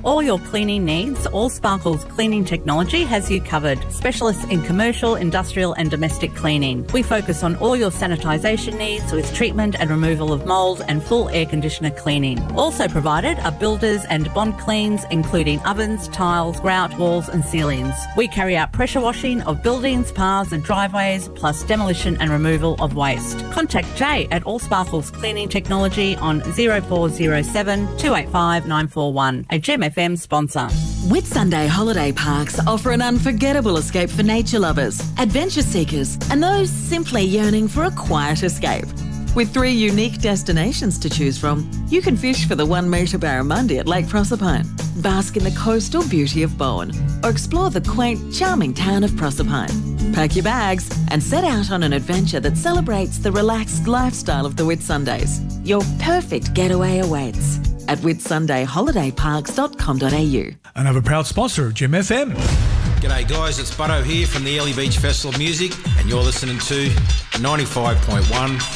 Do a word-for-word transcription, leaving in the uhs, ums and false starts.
all your cleaning needs, All Sparkles Cleaning Technology has you covered. Specialists in commercial, industrial and domestic cleaning. We focus on all your sanitisation needs with treatment and removal of mould and full air conditioner cleaning. Also provided are builders and bond cleans, including ovens, tiles, grout, walls and ceilings. We carry out pressure washing of buildings, paths and driveways, plus demolition and removal of waste. Contact Jay at All Sparkles Cleaning Technology on zero four zero seven, two eight five, nine four one, a Gem F M sponsor. Whitsunday Holiday Parks offer an unforgettable escape for nature lovers, adventure seekers and those simply yearning for a quiet escape. With three unique destinations to choose from, you can fish for the one metre barramundi at Lake Proserpine, bask in the coastal beauty of Bowen, or explore the quaint, charming town of Proserpine. Pack your bags and set out on an adventure that celebrates the relaxed lifestyle of the Whitsundays. Your perfect getaway awaits at whitsunday holiday parks dot com dot a u. Another proud sponsor of Gem F M. G'day guys, it's Butto here from the Early Beach Festival of Music and you're listening to ninety-five point one